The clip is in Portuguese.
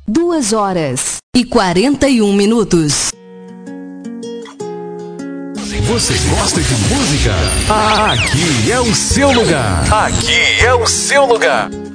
2h41. Você gosta de música? Aqui é o seu lugar. Aqui é o seu lugar.